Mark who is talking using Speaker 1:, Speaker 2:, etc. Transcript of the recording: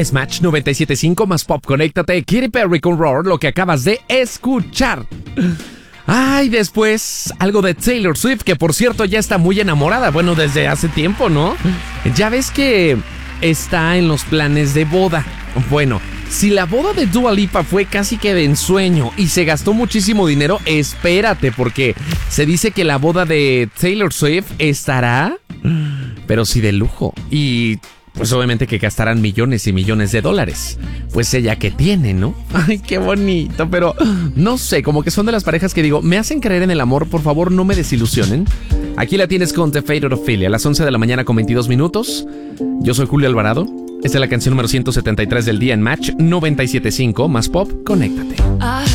Speaker 1: Smash 97.5 más pop. Conéctate. Katy Perry con Roar, lo que acabas de escuchar. Ay, después algo de Taylor Swift, que por cierto ya está muy enamorada. Bueno, desde hace tiempo, ¿no? Ya ves que está en los planes de boda. Bueno, si la boda de Dua Lipa fue casi que de ensueño y se gastó muchísimo dinero, espérate, porque se dice que la boda de Taylor Swift estará, pero sí de lujo. Y pues obviamente que gastarán millones y millones de dólares. Pues ella que tiene, ¿no? Ay, qué bonito, pero no sé, como que son de las parejas que digo, me hacen creer en el amor, por favor no me desilusionen. Aquí la tienes con The Fate of Ophelia, a las 11 de la mañana con 22 minutos. Yo soy Julio Alvarado. Esta es la canción número 173 del día en Match 97.5 más pop. Conéctate.